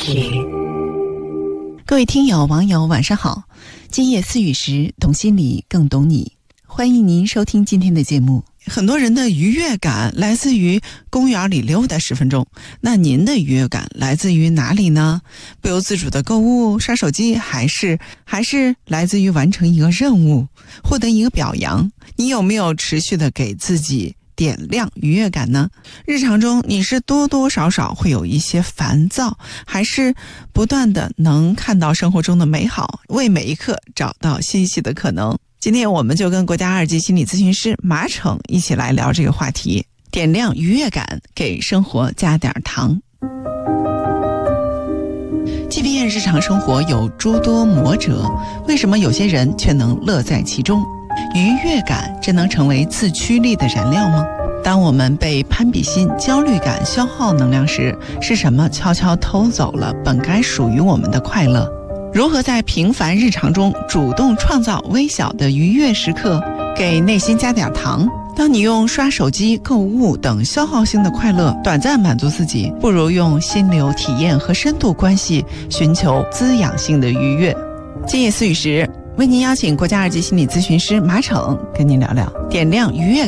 曲。 各位听友网友晚上好，今夜思雨时，懂心理更懂你，欢迎您收听今天的节目。很多人的愉悦感来自于公园里溜达10分钟，那您的愉悦感来自于哪里呢？不由自主的购物、刷手机，还是来自于完成一个任务、获得一个表扬？你有没有持续的给自己点亮愉悦感呢？日常中你是多多少少会有一些烦躁，还是不断的能看到生活中的美好，为每一刻找到欣喜的可能？今天我们就跟国家2级心理咨询师马骋一起来聊这个话题，点亮愉悦感，给生活加点糖。即便日常生活有诸多磨折，为什么有些人却能乐在其中？愉悦感真能成为自驱力的燃料吗？当我们被攀比心、焦虑感消耗能量时，是什么悄悄偷走了本该属于我们的快乐？如何在平凡日常中主动创造微小的愉悦时刻，给内心加点糖？当你用刷手机、购物等消耗性的快乐短暂满足自己，不如用心流体验和深度关系寻求滋养性的愉悦。今夜思雨时，为您邀请国家2级心理咨询师马骋跟您聊聊点亮愉悦